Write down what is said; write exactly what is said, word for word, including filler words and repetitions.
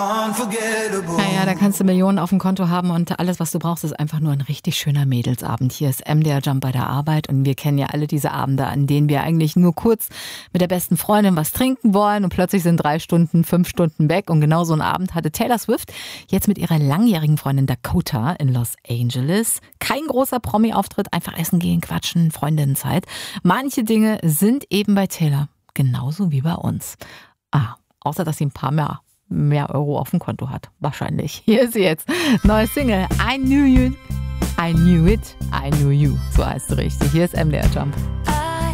Naja, da kannst du Millionen auf dem Konto haben und alles, was du brauchst, ist einfach nur ein richtig schöner Mädelsabend. Hier ist M D R Jump bei der Arbeit und wir kennen ja alle diese Abende, an denen wir eigentlich nur kurz mit der besten Freundin was trinken wollen und plötzlich sind drei Stunden, fünf Stunden weg. Und genau so einen Abend hatte Taylor Swift jetzt mit ihrer langjährigen Freundin Dakota in Los Angeles. Kein großer Promi-Auftritt, einfach essen gehen, quatschen, Freundinnenzeit. Manche Dinge sind eben bei Taylor genauso wie bei uns. Ah, außer dass sie ein paar mehr mehr Euro auf dem Konto hat. Wahrscheinlich. Hier ist sie jetzt. Neue Single. I knew you. I knew it. I knew you. So heißt sie richtig. Hier ist M D R Jump.